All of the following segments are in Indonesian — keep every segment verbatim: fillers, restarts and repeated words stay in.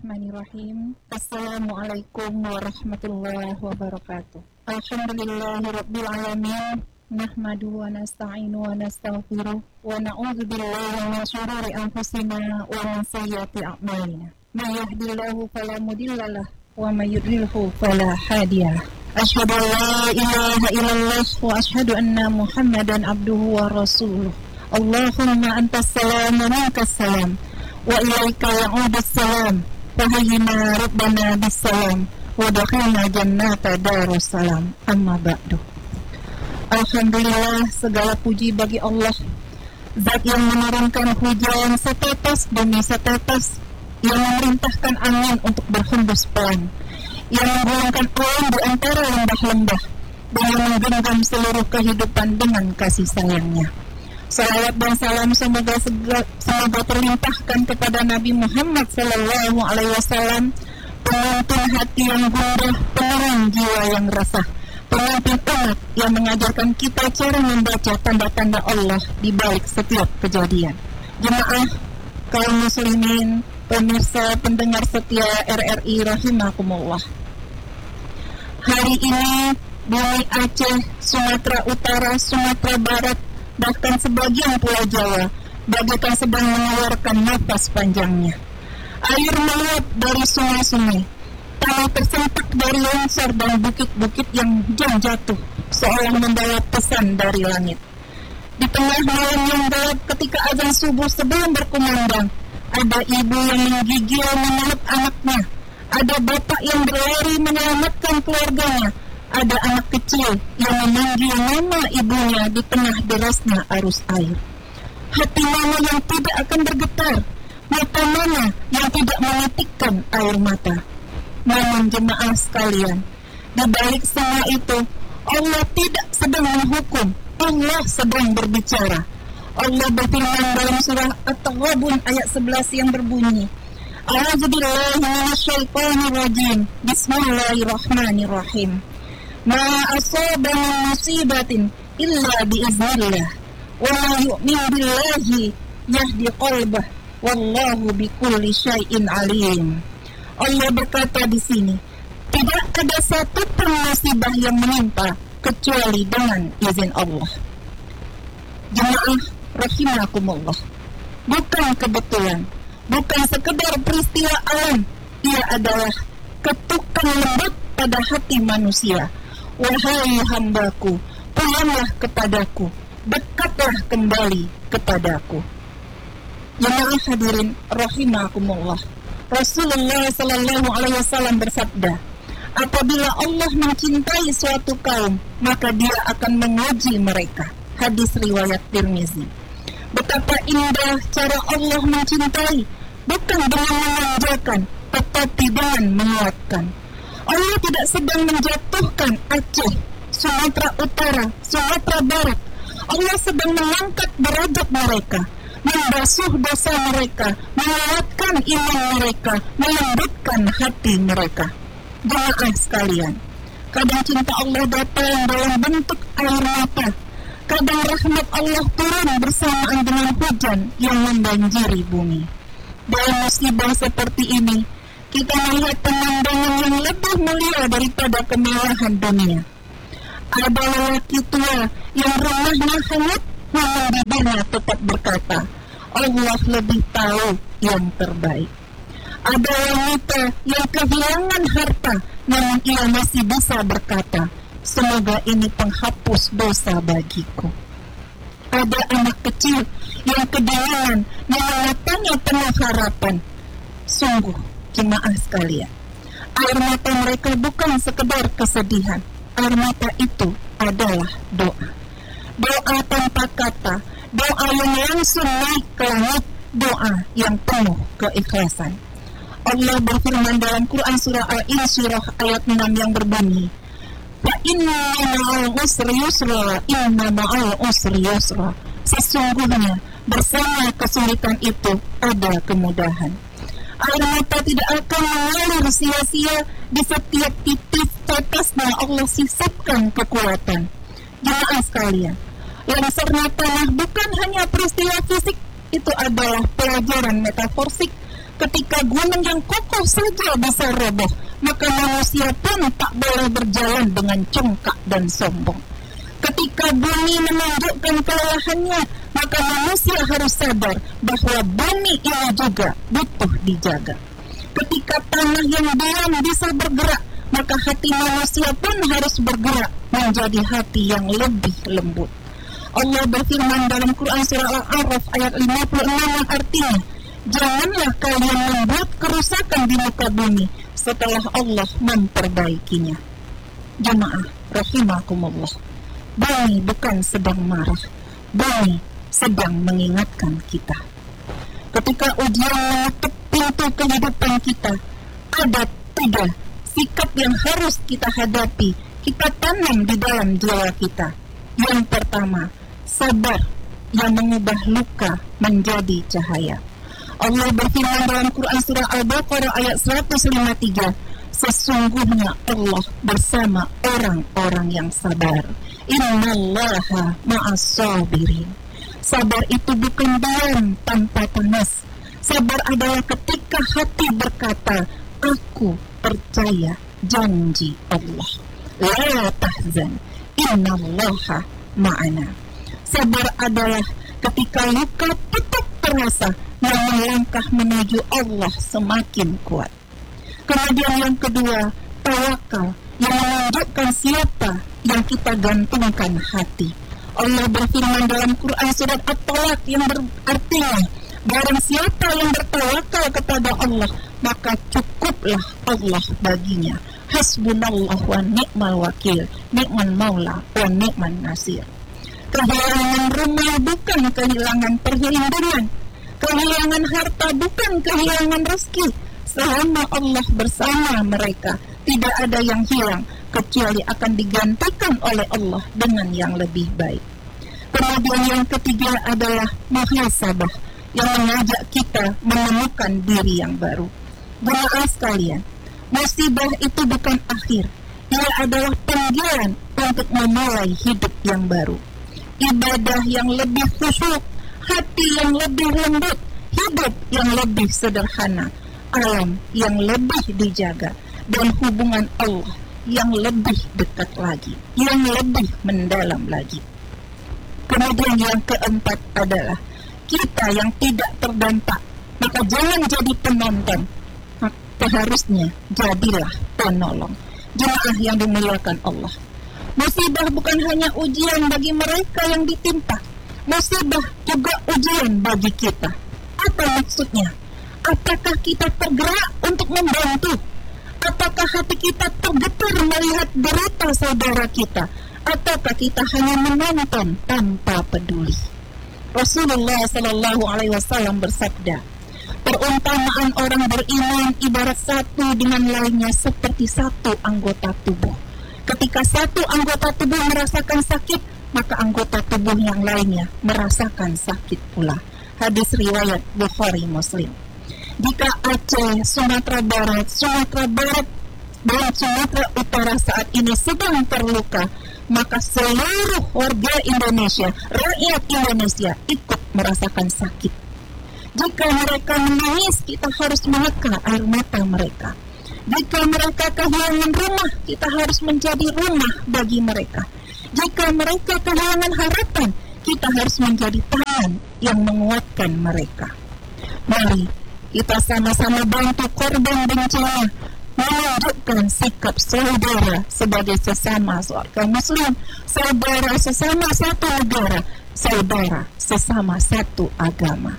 Bismillahirrahmanirrahim. Assalamualaikum warahmatullahi wabarakatuh. Alhamdulillahirabbil alamin. Nahmadu wa nasta'inu wa nastaghfiruh wa na'udzu billahi min shururi anfusina wa min sayyiati a'malina. May yahdihillahu fala mudhillalah wa may yudlilhu fala hadiyalah. Asyhadu an la ilaha illallah wa asyhadu anna Muhammadan abduhu wa rasuluh. Allahumma antas salam wa minkas salam wa ilaika ya'udus salam. Fahayyina rabbana bisalam wa dakhilna jannata darussalam. Amma ba'du. Alhamdulillah, segala puji bagi Allah, Zat yang menurunkan hujan setetes demi setetes, yang memerintahkan angin untuk berhembus pelan, yang menggulungkan awan di antara lembah-lembah, dan yang menggenggam seluruh kehidupan dengan kasih sayangnya. Salawat dan salam semoga segala, semoga terlimpahkan kepada Nabi Muhammad Sallallahu Alaihi Wasallam, pengantin hati yang gundah, penerang jiwa yang resah, pengantin umat yang mengajarkan kita cara membaca tanda-tanda Allah di balik setiap kejadian. Jemaah kaum muslimin, pemirsa pendengar setia R R I rahimakumullah. Hari ini bumi Aceh, Sumatera Utara, Sumatera Barat, bahkan sebagian Pulau Jawa bagaikan sedang mengeluarkan nafas panjangnya. Air meluap dari sungai-sungai, tanah tersentak dari longsor dan bukit-bukit yang jauh jatuh, seolah membawa pesan dari langit. Di tengah malam yang gelap ketika azan subuh sebelum berkumandang, ada ibu yang menggigil memeluk anaknya, ada bapak yang berlari menyelamatkan keluarganya, ada anak kecil yang memanggil nama ibunya di tengah derasnya arus air. Hati mana yang tidak akan bergetar? Mata mana yang tidak menitikkan air mata? Namun jemaah sekalian, di balik semua itu, Allah tidak sedang menghukum, Allah sedang berbicara. Allah berfirman dalam surah At-Taghabun ayat sebelas yang berbunyi, A'udzubillahi minasyaitonirrajim. Bismillahirrahmanirrahim. Ma asaba min musibatin illa biiznillah wa man yu'min billahi yahdi qalbah wallahu bikulli syai'in alim. Allah berkata di sini, tidak ada satu pun musibah yang menimpa kecuali dengan izin Allah. Jemaah rahimakumullah, bukan kebetulan, bukan sekedar peristiwa alam, ia adalah ketukan lembut pada hati manusia. Wahai hambaku, pulanglah kepadaku, dekatlah kembali kepadaku. Jemaah hadirin rahimakumullah, Rasulullah Sallallahu Alaihi Wasallam bersabda, apabila Allah mencintai suatu kaum, maka Dia akan menguji mereka. Hadis riwayat Tirmizi. Betapa indah cara Allah mencintai, bukan dengan memanjakan, tetapi dengan menguatkan. Allah tidak sedang menjatuhkan Aceh, Sumatera Utara, Sumatera Barat. Allah sedang mengangkat derajat mereka, membasuh dosa mereka, menguatkan iman mereka, melembutkan hati mereka. Jemaah sekalian, kadang cinta Allah datang dalam bentuk air mata, kadang rahmat Allah turun bersamaan dengan hujan yang membanjiri bumi. Dalam musibah seperti ini, kita melihat pemandangan yang lebih mulia daripada kemewahan dunia. Ada lelaki tua yang rumahnya hanyut, namun bibirnya tetap berkata, Allah lebih tahu yang terbaik. Ada wanita yang kehilangan harta, namun ia masih bisa berkata, semoga ini penghapus dosa bagiku. Ada anak kecil yang kedinginan, namun matanya penuh harapan. Sungguh, jemaah sekalian, air mata mereka bukan sekedar kesedihan. Air mata itu adalah doa. Doa tanpa kata, doa yang langsung naik ke langit, doa yang penuh keikhlasan. Allah berfirman dalam Quran surah Al-Insyirah ayat enam yang berbunyi, Fa inna ma'al usri yusra, inna ma'al usri yusra. Sesungguhnya bersama kesulitan itu ada kemudahan. Air mata tidak akan mengalir sia-sia, di setiap titik tetesnya Allah sisipkan kekuatan. Jemaah sekalian, longsornya tanah bukan hanya peristiwa fisik, itu adalah pelajaran metaforik Ketika gunung yang kokoh saja bisa roboh, maka manusia pun tak boleh berjalan dengan congkak dan sombong. Ketika bumi menunjukkan kelelahannya, maka manusia harus sadar bahwa bumi ini juga butuh dijaga. Ketika tanah yang diam bisa bergerak, maka hati manusia pun harus bergerak menjadi hati yang lebih lembut. Allah berfirman dalam Quran surah Al-A'raf ayat lima puluh enam yang artinya, janganlah kalian membuat kerusakan di muka bumi setelah Allah memperbaikinya. Jemaah rahimakumullah, bumi bukan sedang marah, bumi sedang mengingatkan kita. Ketika ujian mengetuk pintu kehidupan kita, ada tiga sikap yang harus kita hadapi, kita tanam di dalam jiwa kita. Yang pertama, sabar yang mengubah luka menjadi cahaya. Allah berfirman dalam Quran surah Al-Baqarah ayat seratus lima puluh tiga, sesungguhnya Allah bersama orang-orang yang sabar. Innallaha ma'as-sabirin. Sabar itu bukan diam tanpa panas. Sabar adalah ketika hati berkata, aku percaya janji Allah. La tahzan, innallaha ma'ana. Sabar adalah ketika luka tetap terasa, namun langkah menuju Allah semakin kuat. Kemudian yang kedua, tawakal yang menunjukkan siapa yang kita gantungkan hati. Allah berfirman dalam Quran surat At-Talaq yang berartinya, barang siapa yang bertawakal kepada Allah, maka cukuplah Allah baginya. Hasbunallah wa ni'mal wakil, ni'man maula wa ni'man nasir. Kehilangan rumah bukan kehilangan perlindungan, kehilangan harta bukan kehilangan rezeki. Selama Allah bersama mereka, tidak ada yang hilang kecuali akan digantikan oleh Allah dengan yang lebih baik. Kemudian yang ketiga adalah muhasabah yang mengajak kita menemukan diri yang baru. Jemaah sekalian, musibah itu bukan akhir, ia adalah panggilan untuk memulai hidup yang baru. Ibadah yang lebih khusyuk, hati yang lebih lembut, hidup yang lebih sederhana, alam yang lebih dijaga, dan hubungan Allah yang lebih dekat lagi, yang lebih mendalam lagi. Kemudian yang keempat adalah kita yang tidak terdampak, maka jangan jadi penonton, seharusnya jadilah penolong. Jemaah yang dimuliakan Allah, musibah bukan hanya ujian bagi mereka yang ditimpa, musibah juga ujian bagi kita. Apa maksudnya? Apakah kita tergerak untuk membantu? Apakah hati kita tergetar melihat derita saudara kita? Ataukah kita hanya menonton tanpa peduli? Rasulullah Shallallahu Alaihi Wasallam bersabda, perumpamaan orang beriman ibarat satu dengan lainnya seperti satu anggota tubuh. Ketika satu anggota tubuh merasakan sakit, maka anggota tubuh yang lainnya merasakan sakit pula. Hadis riwayat Bukhari Muslim. Jika Aceh, Sumatera Barat, Sumatera Barat dan Sumatera Utara saat ini sedang terluka, maka seluruh warga Indonesia, rakyat Indonesia ikut merasakan sakit. Jika mereka menangis, kita harus meneka air mata mereka. Jika mereka kehilangan rumah, kita harus menjadi rumah bagi mereka. Jika mereka kehilangan harapan, kita harus menjadi tangan yang menguatkan mereka. Mari kita sama-sama bantu korban bencana, menunjukkan sikap saudara sebagai sesama warga Muslim, saudara sesama satu negara, saudara sesama satu agama.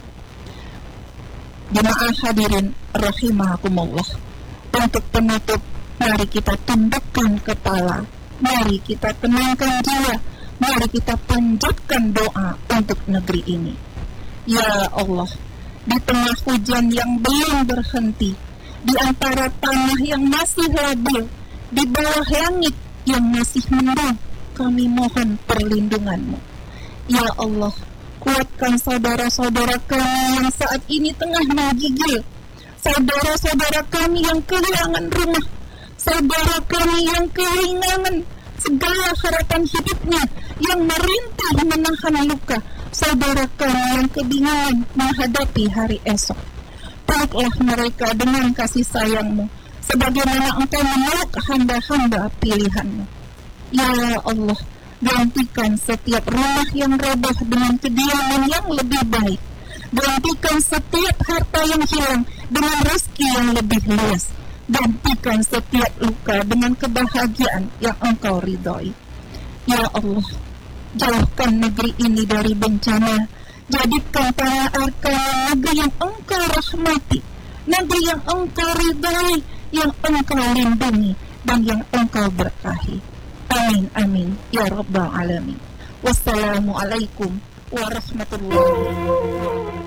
Jemaah hadirin rahimakumullah, untuk penutup, mari kita tundukkan kepala, mari kita tenangkan jiwa, mari kita panjatkan doa untuk negeri ini. Ya Allah, di tengah hujan yang belum berhenti, di antara tanah yang masih labil, di bawah langit yang masih mendung, kami mohon perlindungan-Mu. Ya Allah, kuatkan saudara-saudara kami yang saat ini tengah menggigil, saudara-saudara kami yang kehilangan rumah, saudara kami yang kehilangan segala harapan hidupnya, yang merintih menahan luka, saudara kami yang kebingungan menghadapi hari esok. peluklah mereka dengan kasih sayang-Mu, sebagaimana Engkau memeluk hamba-hamba pilihan-Mu. Ya Allah, gantikan setiap rumah yang roboh dengan kediaman yang lebih baik. Gantikan setiap harta yang hilang dengan rezeki yang lebih luas. Gantikan setiap luka dengan kebahagiaan yang Engkau ridhoi. Ya Allah, jauhkan negeri ini dari bencana. Jadikan tanah Arkan negeri yang Engkau rahmati, negeri yang Engkau ridhai, yang Engkau lindungi, dan yang Engkau berkahi. Amin, amin, ya Rabbal Alamin. Wassalamualaikum warahmatullahi wabarakatuh.